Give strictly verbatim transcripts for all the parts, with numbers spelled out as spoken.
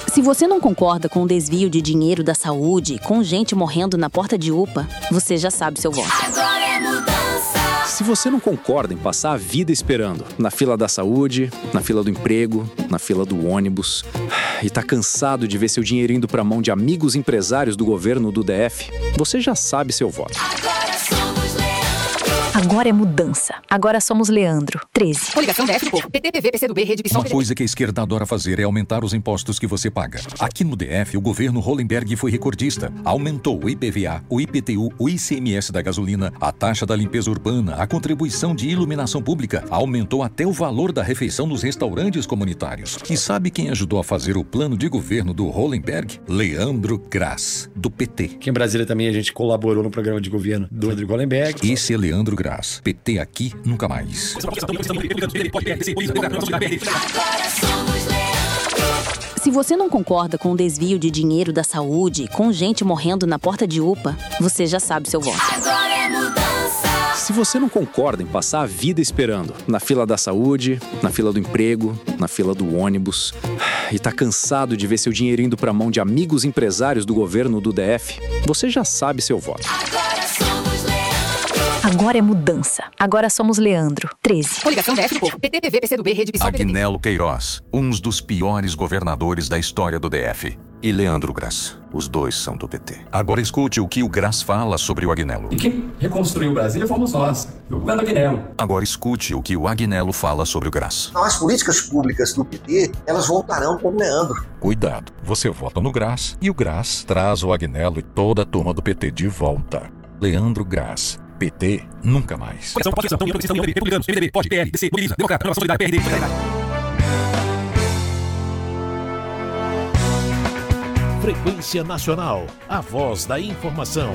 Se você não concorda com o desvio de dinheiro da saúde, com gente morrendo na porta de U P A, você já sabe seu voto. Agora é mudança. Se você não concorda em passar a vida esperando na fila da saúde, na fila do emprego, na fila do ônibus, e tá cansado de ver seu dinheiro indo pra mão de amigos empresários do governo do D F, você já sabe seu voto. Agora somos Leandro. Agora é mudança. Agora somos Leandro. treze. Coligação D F do Povo. P T, P V, P C do B, Rede Pissol. Uma coisa que a esquerda adora fazer é aumentar os impostos que você paga. Aqui no D F, o governo Hollenberg foi recordista. Aumentou o I P V A, o I P T U, o I C M S da gasolina, a taxa da limpeza urbana, a contribuição de iluminação pública. Aumentou até o valor da refeição nos restaurantes comunitários. E sabe quem ajudou a fazer o plano de governo do Hollenberg? Leandro Grass, do P T. Aqui em Brasília também a gente colaborou no programa de governo do Rodrigo Hollenberg. Esse é Leandro Grass. P T aqui, nunca mais. Agora somos Leandro. Se você não concorda com o desvio de dinheiro da saúde, com gente morrendo na porta de U P A, você já sabe seu voto. Agora é mudança. Se você não concorda em passar a vida esperando na fila da saúde, na fila do emprego, na fila do ônibus, e tá cansado de ver seu dinheiro indo pra mão de amigos empresários do governo do D F, você já sabe seu voto. Agora somos Leandro. Agora é mudança. Agora somos Leandro. treze. Coligação D F do Povo. P T, P V, P C do B, Rede Pissol. Agnello Queiroz, um dos piores governadores da história do D F. E Leandro Grass, os dois são do P T. Agora escute o que o Grass fala sobre o Agnello. E quem reconstruiu o Brasil fomos nós, o governo Agnello. Agora escute o que o Agnello fala sobre o Grass. As políticas públicas do P T, elas voltarão com o Leandro. Cuidado, você vota no Grass e o Grass traz o Agnello e toda a turma do P T de volta. Leandro Grass. P T nunca mais. Frequência Nacional, a voz da informação.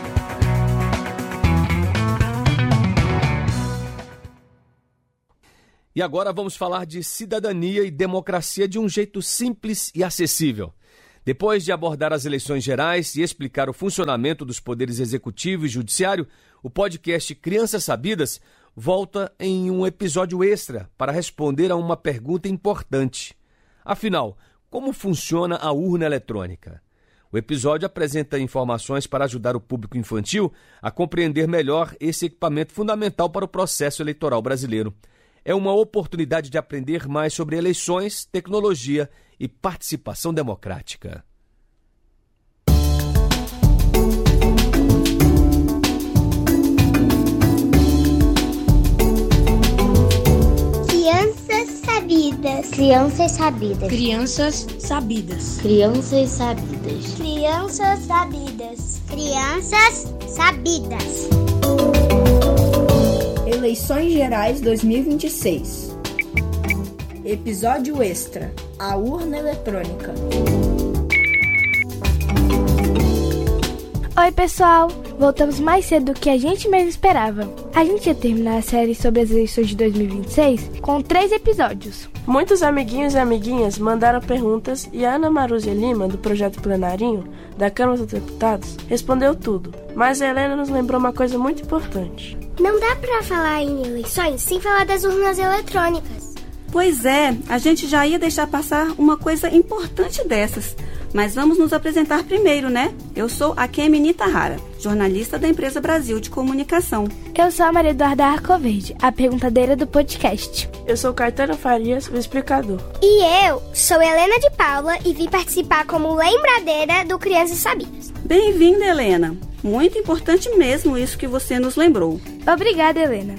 E agora vamos falar de cidadania e democracia de um jeito simples e acessível. Depois de abordar as eleições gerais e explicar o funcionamento dos poderes executivo e judiciário, o podcast Crianças Sabidas volta em um episódio extra para responder a uma pergunta importante. Afinal, como funciona a urna eletrônica? O episódio apresenta informações para ajudar o público infantil a compreender melhor esse equipamento fundamental para o processo eleitoral brasileiro. É uma oportunidade de aprender mais sobre eleições, tecnologia e participação democrática. Crianças sabidas. Crianças sabidas. Crianças sabidas. Crianças sabidas. Crianças sabidas. Crianças sabidas. Eleições Gerais dois mil e vinte e seis. Episódio extra. A urna eletrônica. Oi, pessoal! Voltamos mais cedo do que a gente mesmo esperava. A gente ia terminar a série sobre as eleições de dois mil e vinte e seis com três episódios. Muitos amiguinhos e amiguinhas mandaram perguntas e a Ana Marúzia Lima, do Projeto Plenarinho, da Câmara dos Deputados, respondeu tudo. Mas a Helena nos lembrou uma coisa muito importante. Não dá pra falar em eleições sem falar das urnas eletrônicas. Pois é, a gente já ia deixar passar uma coisa importante dessas. Mas vamos nos apresentar primeiro, né? Eu sou a Kemi Nitahara, jornalista da Empresa Brasil de Comunicação. Eu sou a Maria Eduarda Arcoverde, a perguntadeira do podcast. Eu sou Caetano Farias, o explicador. E eu sou Helena de Paula e vim participar como lembradeira do Crianças Sabidas. Bem-vinda, Helena. Muito importante mesmo isso que você nos lembrou. Obrigada, Helena.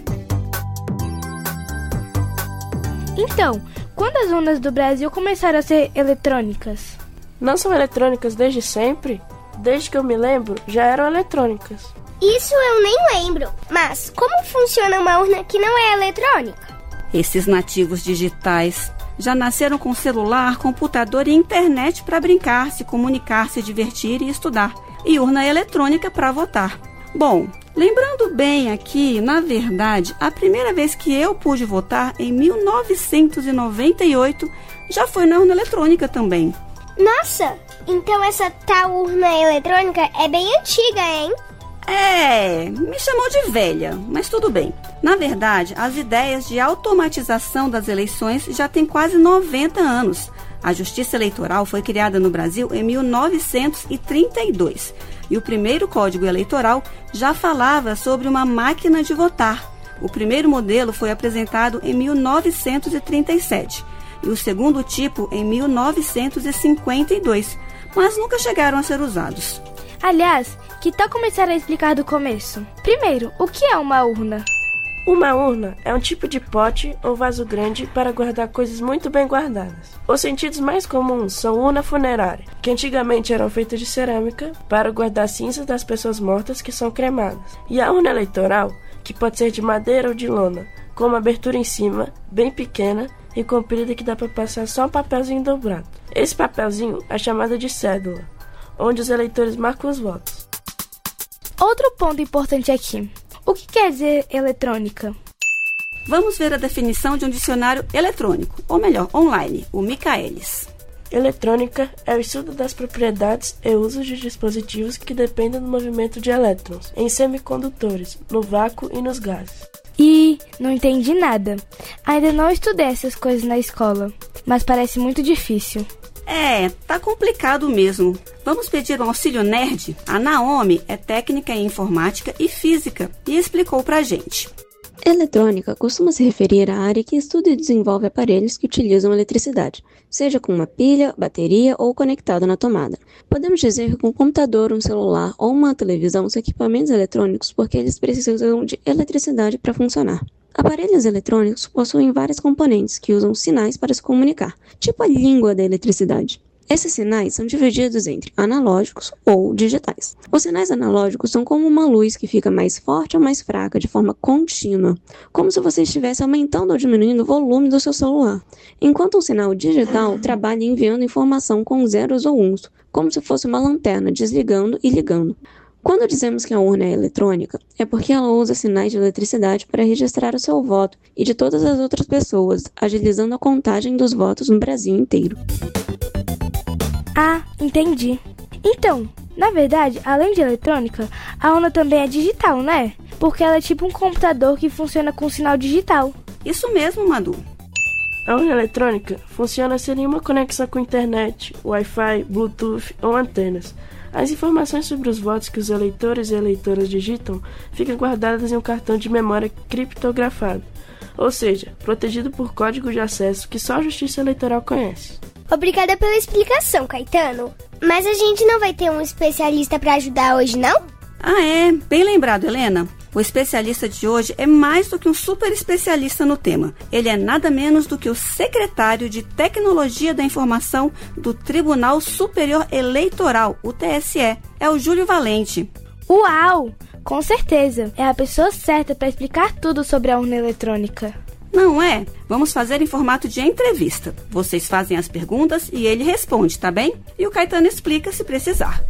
Então, quando as urnas do Brasil começaram a ser eletrônicas? Não são eletrônicas desde sempre? Desde que eu me lembro, já eram eletrônicas. Isso eu nem lembro. Mas como funciona uma urna que não é eletrônica? Esses nativos digitais já nasceram com celular, computador e internet para brincar, se comunicar, se divertir e estudar. E urna eletrônica para votar. Bom, lembrando bem aqui, na verdade, a primeira vez que eu pude votar, em mil novecentos e noventa e oito, já foi na urna eletrônica também. Nossa, então essa tal urna eletrônica é bem antiga, hein? É, me chamou de velha, mas tudo bem. Na verdade, as ideias de automatização das eleições já têm quase noventa anos. A Justiça Eleitoral foi criada no Brasil em mil novecentos e trinta e dois e o primeiro Código Eleitoral já falava sobre uma máquina de votar. O primeiro modelo foi apresentado em mil novecentos e trinta e sete e o segundo tipo em mil novecentos e cinquenta e dois, mas nunca chegaram a ser usados. Aliás, que tal começar a explicar do começo? Primeiro, o que é uma urna? Uma urna é um tipo de pote ou vaso grande para guardar coisas muito bem guardadas. Os sentidos mais comuns são urna funerária, que antigamente eram feitas de cerâmica para guardar cinzas das pessoas mortas que são cremadas, e a urna eleitoral, que pode ser de madeira ou de lona, com uma abertura em cima, bem pequena e comprida que dá para passar só um papelzinho dobrado. Esse papelzinho é chamado de cédula, onde os eleitores marcam os votos. Outro ponto importante aqui. O que quer dizer eletrônica? Vamos ver a definição de um dicionário eletrônico, ou melhor, online, o Michaelis. Eletrônica é o estudo das propriedades e usos de dispositivos que dependem do movimento de elétrons em semicondutores, no vácuo e nos gases. E não entendi nada. Ainda não estudei essas coisas na escola, mas parece muito difícil. É, tá complicado mesmo. Vamos pedir um auxílio nerd? A Naomi é técnica em informática e física e explicou pra gente. Eletrônica costuma se referir à área que estuda e desenvolve aparelhos que utilizam eletricidade, seja com uma pilha, bateria ou conectado na tomada. Podemos dizer que um computador, um celular ou uma televisão são equipamentos eletrônicos porque eles precisam de eletricidade para funcionar. Aparelhos eletrônicos possuem vários componentes que usam sinais para se comunicar, tipo a língua da eletricidade. Esses sinais são divididos entre analógicos ou digitais. Os sinais analógicos são como uma luz que fica mais forte ou mais fraca de forma contínua, como se você estivesse aumentando ou diminuindo o volume do seu celular, enquanto um sinal digital trabalha enviando informação com zeros ou uns, como se fosse uma lanterna desligando e ligando. Quando dizemos que a urna é eletrônica, é porque ela usa sinais de eletricidade para registrar o seu voto e de todas as outras pessoas, agilizando a contagem dos votos no Brasil inteiro. Ah, entendi. Então, na verdade, além de eletrônica, a urna também é digital, né? Porque ela é tipo um computador que funciona com sinal digital. Isso mesmo, Madu. A urna eletrônica funciona sem nenhuma conexão com internet, Wi-Fi, Bluetooth ou antenas. As informações sobre os votos que os eleitores e eleitoras digitam ficam guardadas em um cartão de memória criptografado, ou seja, protegido por código de acesso que só a Justiça Eleitoral conhece. Obrigada pela explicação, Caetano. Mas a gente não vai ter um especialista para ajudar hoje, não? Ah, é. Bem lembrado, Helena. O especialista de hoje é mais do que um super especialista no tema. Ele é nada menos do que o secretário de Tecnologia da Informação do Tribunal Superior Eleitoral, o T S E. É o Júlio Valente. Uau! Com certeza. É a pessoa certa para explicar tudo sobre a urna eletrônica. Não é? Vamos fazer em formato de entrevista. Vocês fazem as perguntas e ele responde, tá bem? E o Caetano explica se precisar.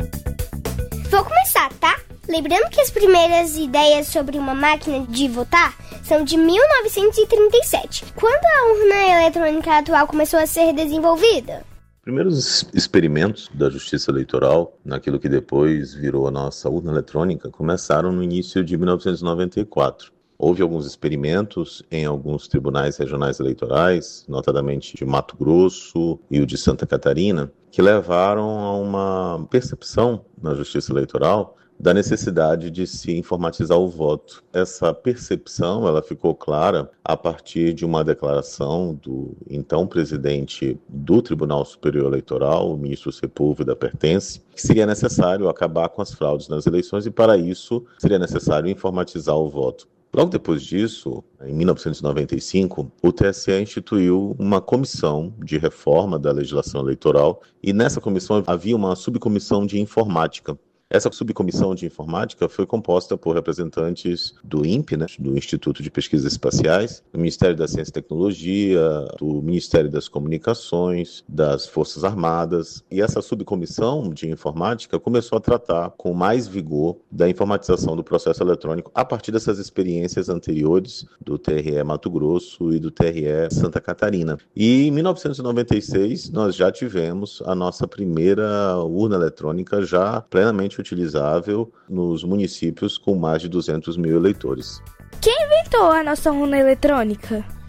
Vou começar, tá? Lembrando que as primeiras ideias sobre uma máquina de votar são de mil novecentos e trinta e sete, quando a urna eletrônica atual começou a ser desenvolvida. Os primeiros experimentos da Justiça Eleitoral, naquilo que depois virou a nossa urna eletrônica, começaram no início de mil novecentos e noventa e quatro. Houve alguns experimentos em alguns tribunais regionais eleitorais, notadamente de Mato Grosso e o de Santa Catarina, que levaram a uma percepção na Justiça Eleitoral da necessidade de se informatizar o voto. Essa percepção ela ficou clara a partir de uma declaração do então presidente do Tribunal Superior Eleitoral, o ministro Sepúlveda Pertence, que seria necessário acabar com as fraudes nas eleições e, para isso, seria necessário informatizar o voto. Logo depois disso, em mil novecentos e noventa e cinco, o T S E instituiu uma comissão de reforma da legislação eleitoral e nessa comissão havia uma subcomissão de informática. Essa subcomissão de informática foi composta por representantes do I N P, né, do Instituto de Pesquisas Espaciais, do Ministério da Ciência e Tecnologia, do Ministério das Comunicações, das Forças Armadas. E essa subcomissão de informática começou a tratar com mais vigor da informatização do processo eletrônico a partir dessas experiências anteriores do T R E Mato Grosso e do T R E Santa Catarina. E em mil novecentos e noventa e seis nós já tivemos a nossa primeira urna eletrônica já plenamente utilizável nos municípios com mais de duzentos mil eleitores. Quem inventou a nossa urna eletrônica?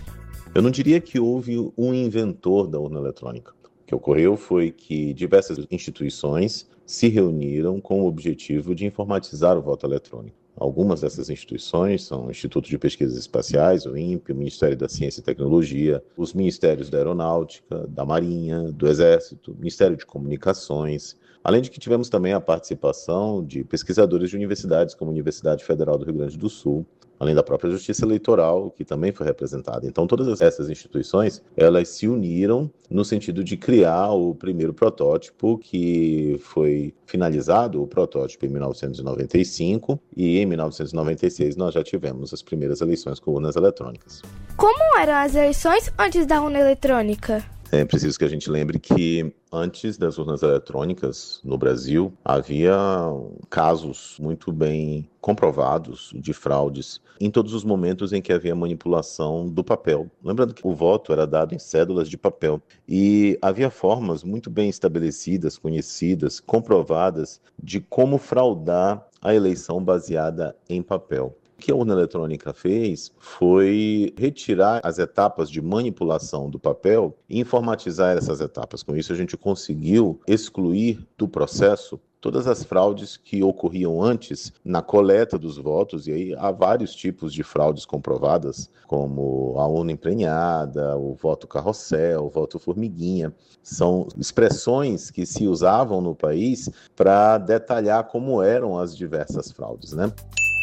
Eu não diria que houve um inventor da urna eletrônica. O que ocorreu foi que diversas instituições se reuniram com o objetivo de informatizar o voto eletrônico. Algumas dessas instituições são o Instituto de Pesquisas Espaciais, o INPE, o Ministério da Ciência e Tecnologia, os Ministérios da Aeronáutica, da Marinha, do Exército, Ministério de Comunicações, além de que tivemos também a participação de pesquisadores de universidades, como a Universidade Federal do Rio Grande do Sul, além da própria Justiça Eleitoral, que também foi representada. Então, todas essas instituições, elas se uniram no sentido de criar o primeiro protótipo, que foi finalizado, o protótipo, em mil novecentos e noventa e cinco, e em mil novecentos e noventa e seis nós já tivemos as primeiras eleições com urnas eletrônicas. Como eram as eleições antes da urna eletrônica? É preciso que a gente lembre que antes das urnas eletrônicas no Brasil, havia casos muito bem comprovados de fraudes em todos os momentos em que havia manipulação do papel. Lembrando que o voto era dado em cédulas de papel e havia formas muito bem estabelecidas, conhecidas, comprovadas de como fraudar a eleição baseada em papel. O que a urna eletrônica fez foi retirar as etapas de manipulação do papel e informatizar essas etapas. Com isso, a gente conseguiu excluir do processo todas as fraudes que ocorriam antes na coleta dos votos, e aí há vários tipos de fraudes comprovadas, como a urna emprenhada, o voto carrossel, o voto formiguinha. São expressões que se usavam no país para detalhar como eram as diversas fraudes, né?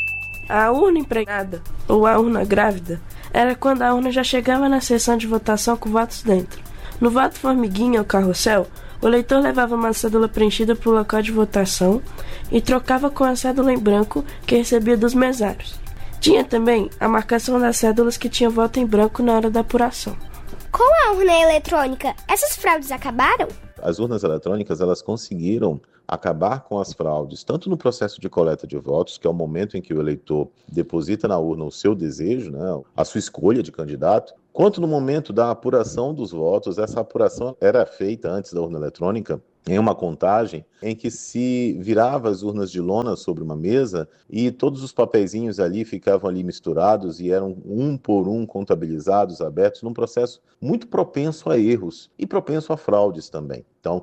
A urna empregada, ou a urna grávida, era quando a urna já chegava na sessão de votação com votos dentro. No voto formiguinha ou carrossel, o eleitor levava uma cédula preenchida para o local de votação e trocava com a cédula em branco que recebia dos mesários. Tinha também a marcação das cédulas que tinham voto em branco na hora da apuração. Com a urna eletrônica, essas fraudes acabaram? As urnas eletrônicas, elas conseguiram acabar com as fraudes, tanto no processo de coleta de votos, que é o momento em que o eleitor deposita na urna o seu desejo, né, a sua escolha de candidato, quanto no momento da apuração dos votos. Essa apuração era feita antes da urna eletrônica em uma contagem em que se virava as urnas de lona sobre uma mesa e todos os papeizinhos ali ficavam ali misturados e eram um por um contabilizados, abertos, num processo muito propenso a erros e propenso a fraudes também. Então,